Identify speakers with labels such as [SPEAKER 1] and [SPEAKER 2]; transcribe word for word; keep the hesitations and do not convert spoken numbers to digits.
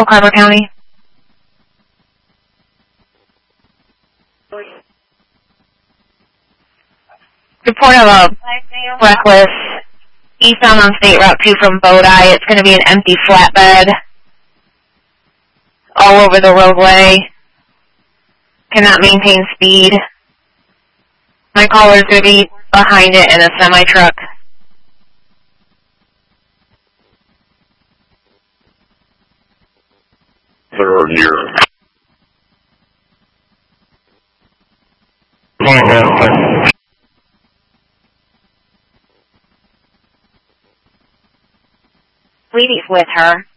[SPEAKER 1] Carver County. Report of a reckless eastbound on State Route two from Bodie. It's going to be an empty flatbed all over the roadway. Cannot maintain speed. My caller is going to be behind it in a semi-truck.
[SPEAKER 2] They're near.
[SPEAKER 1] Leadie's with her.